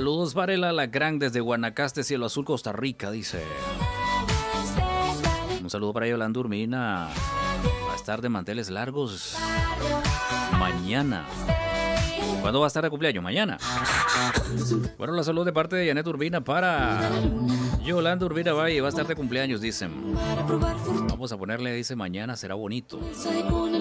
Saludos para el Alacrán desde Guanacaste, Cielo Azul, Costa Rica, dice. Un saludo para Yolanda Urbina. Va a estar de manteles largos mañana. ¿Cuándo va a estar de cumpleaños? Mañana. Bueno, la salud de parte de Janet Urbina para Yolanda Urbina Valle. Va a estar de cumpleaños, dicen. Vamos a ponerle, dice, mañana será bonito.